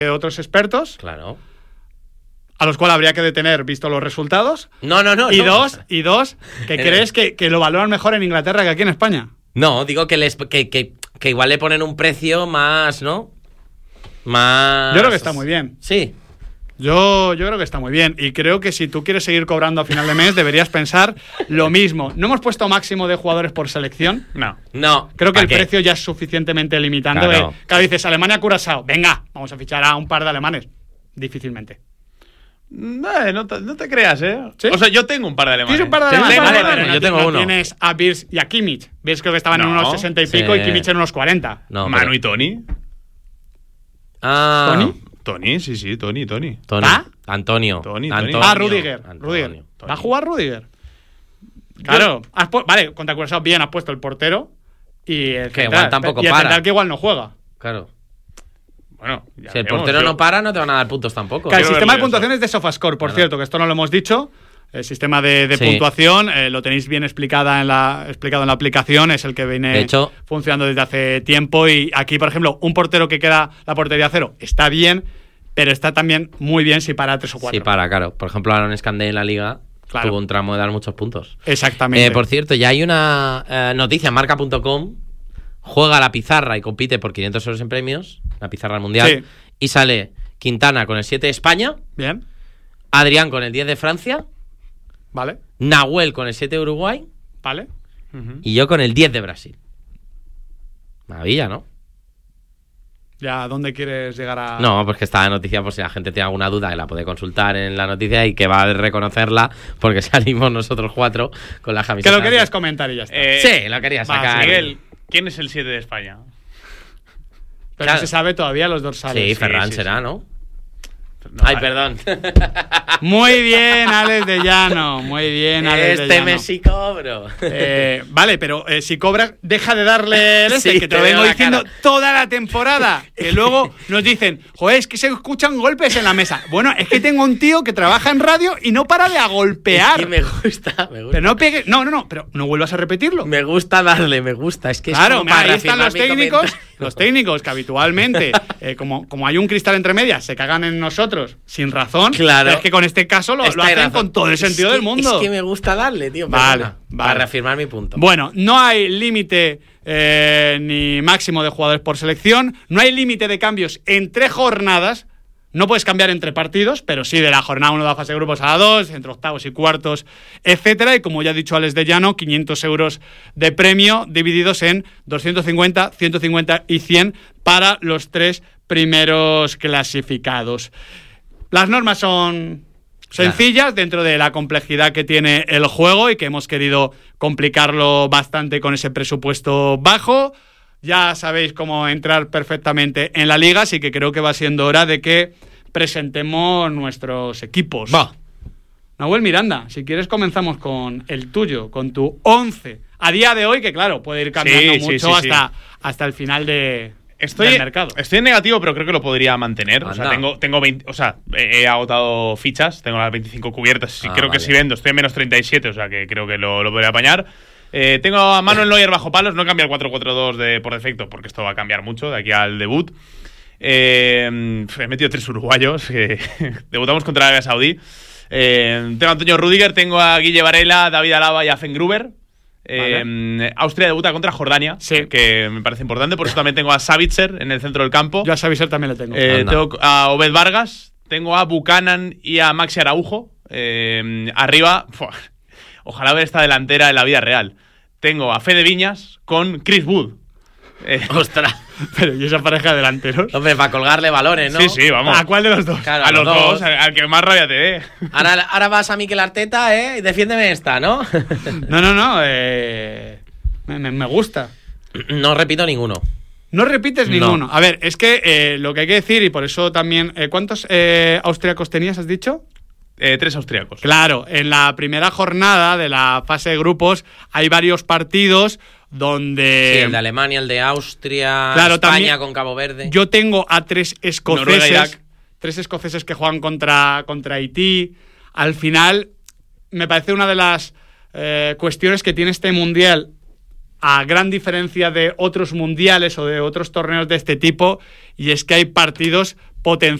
otros expertos. Claro. A los cuales habría que detener visto los resultados. No. Y dos, que crees que lo valoran mejor en Inglaterra que aquí en España. No, digo que igual le ponen un precio más, ¿no? Más... Yo creo que está muy bien. Sí. Yo creo que está muy bien. Y creo que si tú quieres seguir cobrando a final de mes, deberías pensar lo mismo. ¿No hemos puesto máximo de jugadores por selección? No. Creo que el precio ya es suficientemente limitante. Claro. Cada dices, Alemania-Curazao. Venga, vamos a fichar a un par de alemanes. Difícilmente. No te creas, ¿eh? ¿Sí? O sea, yo tengo un par de alemanes. ¿Tienes un par de alemanes? Vale, yo tengo uno. Tienes a Birz y a Kimmich. Birz creo que estaban en unos 60 y pico y Kimmich en unos 40. No, Manu y Tony. ¿Tony? Sí, Tony. ¿Ah? Antonio. Rudiger. ¿Va a jugar Rudiger? Claro. Vale, contra Curazao bien has puesto el portero y el que central, igual tampoco y el para. central que igual no juega. Claro. Bueno, Si el portero no para, no te van a dar puntos tampoco. Claro, el sistema de verlo puntuación es de SofaScore, por cierto, que esto no lo hemos dicho. El sistema de puntuación lo tenéis bien explicado en la aplicación, es el que viene funcionando desde hace tiempo. Y aquí, por ejemplo, un portero que queda la portería a cero está bien, pero está también muy bien si para 3 o 4. Sí, claro. Por ejemplo, Aaron Scandé en la Liga tuvo un tramo de dar muchos puntos. Exactamente. Por cierto, ya hay una noticia en marca.com. Juega la pizarra y compite por 500 euros en premios, la pizarra del Mundial, sí. Y sale Quintana con el 7 de España, bien, Adrián con el 10 de Francia, vale, Nahuel con el 7 de Uruguay, vale, y yo con el 10 de Brasil. Maravilla, ¿no? ¿Ya dónde quieres llegar a...? No, pues que está la noticia por si la gente tiene alguna duda, que la puede consultar en la noticia y que va a reconocerla porque salimos nosotros 4 con la camiseta. Que lo querías comentar y ya está. Sí, lo quería sacar. Miguel, ¿quién es el 7 de España? Pero claro, no se sabe todavía los dorsales. Sí, Ferran será, ¿no? Ay, perdón. Muy bien, Alex de Llano. Muy bien, Alex de Llano. mes sí cobro. Vale, pero si cobras, deja de darle el que te lo vengo diciendo toda la temporada. Que luego nos dicen, joder, es que se escuchan golpes en la mesa. Bueno, es que tengo un tío que trabaja en radio y no para de golpear. Es que me gusta. Pero no pegues. No, pero no vuelvas a repetirlo. Me gusta darle, me gusta. Es que claro, es ahí están los técnicos. Los técnicos que habitualmente, como hay un cristal entre medias, se cagan en nosotros sin razón. Claro. Pero es que con este caso lo hacen con todo el sentido del mundo. Es que me gusta darle, tío. Vale. Para reafirmar mi punto. Bueno, no hay límite ni máximo de jugadores por selección. No hay límite de cambios entre jornadas. No puedes cambiar entre partidos, pero sí de la jornada 1 de la fase de grupos a la 2, entre octavos y cuartos, etcétera. Y como ya ha dicho Alex de Llano, 500 euros de premio divididos en 250, 150 y 100 para los 3 primeros clasificados. Las normas son sencillas dentro de la complejidad que tiene el juego y que hemos querido complicarlo bastante con ese presupuesto bajo. Ya sabéis cómo entrar perfectamente en la liga, así que creo que va siendo hora de que presentemos nuestros equipos. Va. Nahuel Miranda, si quieres comenzamos con el tuyo, con tu 11. A día de hoy, que claro, puede ir cambiando mucho hasta el final del mercado. Estoy en negativo, pero creo que lo podría mantener. Anda. O sea, tengo 20, o sea, he agotado fichas, tengo las 25 cubiertas. Creo que si vendo estoy en menos 37, o sea que creo que lo podría apañar. Tengo a Manuel Neuer bajo palos. No he cambiado el 4-4-2 por defecto, porque esto va a cambiar mucho de aquí al debut. He metido 3 uruguayos. Debutamos contra Arabia Saudí. Tengo a Antonio Rudiger, tengo a Guille Varela, David Alaba y a Feng Gruber. Vale. Austria debuta contra Jordania, que me parece importante. Por eso también tengo a Savitzer en el centro del campo. Yo a Savitzer también le tengo. Tengo a Obed Vargas, tengo a Buchanan y a Maxi Araujo. Arriba, ojalá ver esta delantera en la vida real. Tengo a Fede Viñas con Chris Wood. ¡Ostras! Pero ¿y esa pareja de delanteros? Hombre, para colgarle valores, ¿no? Sí, vamos. ¿A cuál de los dos? Claro, a los dos, al que más rabia te dé. Ahora vas a Mikel Arteta, y defiéndeme esta, ¿no? No. Me gusta. No repito ninguno. No repites ninguno. A ver, es que lo que hay que decir, y por eso también... ¿Cuántos austríacos tenías, has dicho? 3 austríacos. Claro, en la primera jornada de la fase de grupos hay varios partidos donde... Sí, el de Alemania, el de Austria, claro, España también, con Cabo Verde. Yo tengo a 3 escoceses. Noruega, Irak. 3 escoceses que juegan contra Haití. Al final, me parece una de las cuestiones que tiene este mundial, a gran diferencia de otros mundiales o de otros torneos de este tipo, y es que hay partidos potencial